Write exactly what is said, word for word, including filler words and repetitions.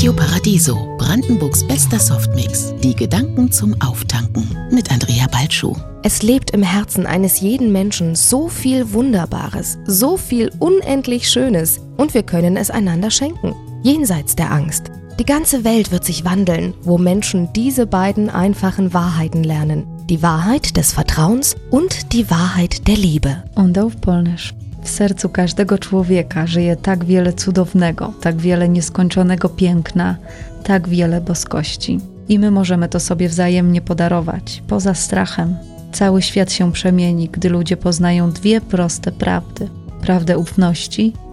Radio Paradiso, Brandenburgs bester Softmix. Die Gedanken zum Auftanken mit Andrea Balschuh. Es lebt im Herzen eines jeden Menschen so viel Wunderbares, so viel unendlich Schönes und wir können es einander schenken, jenseits der Angst. Die ganze Welt wird sich wandeln, wo Menschen diese beiden einfachen Wahrheiten lernen. Die Wahrheit des Vertrauens und die Wahrheit der Liebe. Und auf Polnisch. W sercu każdego człowieka żyje tak wiele cudownego, tak wiele nieskończonego piękna, tak wiele boskości. I my możemy to sobie wzajemnie podarować, poza strachem. Cały świat się przemieni, gdy ludzie poznają dwie proste prawdy. Prawdę ufności